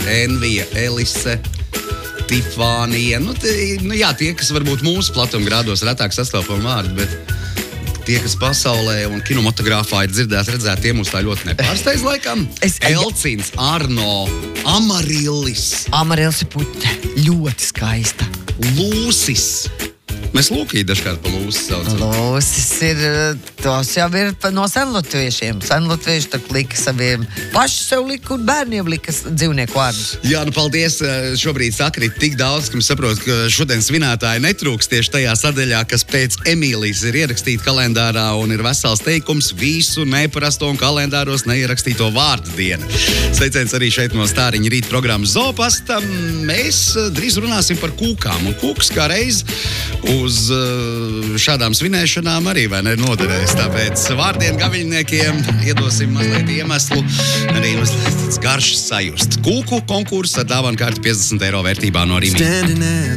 Envija, Elise, Tifānija. Tie, kas varbūt mūsu platumgrādos retāk sastopam vārdu, bet tie, kas pasaulē un kinematogrāfā ir dzirdēti, redzēti, tie mūs tā ļoti nepārsteidz laikam. Elcīns, Arno, Amarillis. Amarillis ir puķe. Ļoti skaista. Lūsis. Mēs Lūkī dažkārt pa Lūsis saucam. Lūsis ir, tos jau ir no senlatviešiem. Senlatvieši tak lika saviem, paši sev lika un bērniem lika dzīvnieku vārdus. Jā, paldies. Šobrīd sakrit tik daudz, ka mēs saprotam, ka šodien svinētāji netrūks tieši tajā sadaļā, kas pēc Emīlijas ir ierakstīta kalendārā un ir vesels teikums visu neparasto un kalendāros neierakstīto vārdu dienu. Sveiciens arī šeit no Stāriņa rīt programmas Zoopasta. Mēs drīz runāsim par kūkām. Un kūks kā reiz uz šādām svinēšanām arī vai nenoderēs. Tāpēc vārdien gaviļniekiem iedosim mazliet iemeslu, arī mazliet garšas sajust. Kūku konkurss ar dāvanu kārtu 50 eiro vērtībā no Rīmī.